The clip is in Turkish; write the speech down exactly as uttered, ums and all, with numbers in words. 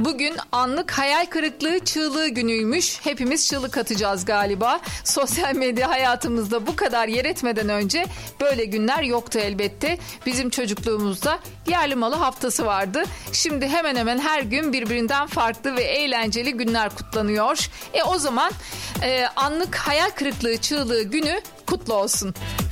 Bugün anlık hayal kırıklığı çığlığı günüymüş. Hepimiz çığlık atacağız galiba. Sosyal medya hayatımızda bu kadar yer etmeden önce böyle günler yoktu elbette. Bizim çocukluğumuzda yerli malı haftası vardı. Şimdi hemen hemen her gün birbirinden farklı ve eğlenceli günler kutlanıyor. E o zaman e, anlık hayal kırıklığı çığlığı günü kutlu olsun.